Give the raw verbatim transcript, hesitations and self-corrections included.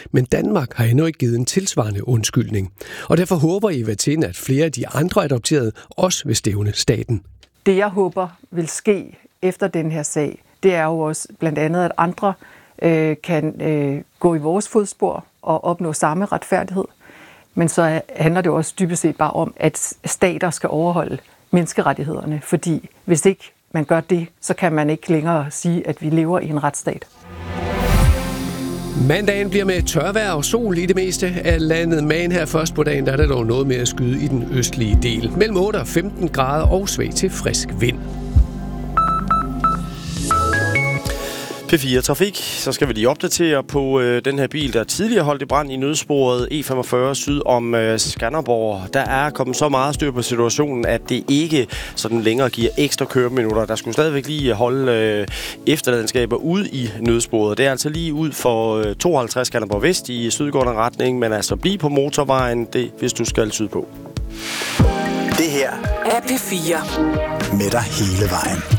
men Danmark har endnu ikke givet en tilsvarende undskyldning. Og derfor håber Eva Tind, at flere af de andre adopterede også vil stævne staten. Det jeg håber vil ske efter den her sag, det er jo også blandt andet, at andre øh, kan øh, gå i vores fodspor og opnå samme retfærdighed. Men så handler det også dybest set bare om, at stater skal overholde menneskerettighederne, fordi hvis ikke man gør det, så kan man ikke længere sige, at vi lever i en retsstat. Mandagen bliver med tørvejr og sol i det meste af landet, men her først på dagen der er der dog noget mere at skyde i den østlige del. Mellem otte og femten grader og svag til frisk vind. P fire Trafik, så skal vi lige opdatere på øh, den her bil, der tidligere holdt i brand i nødsporet E femogfyrre syd om øh, Skanderborg. Der er kommet så meget styr på situationen, at det ikke sådan længere giver ekstra køreminutter. Der skulle stadigvæk lige holde øh, efterladenskaber ude i nødsporet. Det er altså lige ud for øh, tooghalvtreds Skanderborg Vest i sydgående retning, men altså bliv på motorvejen, det, hvis du skal sydpå. Det her er P fire. Med dig hele vejen.